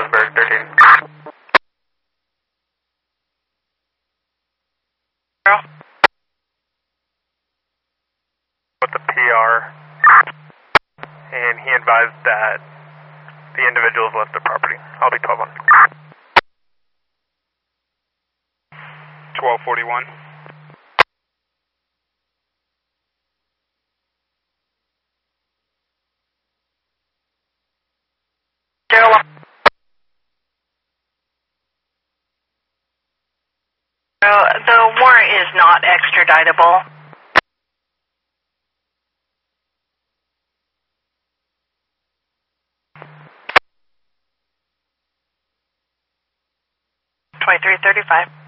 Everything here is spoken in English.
Roseburg 13. With the PR, and he advised that the individuals left the property. I'll be 12 on. 1241. The warrant is not extraditable. $23.35.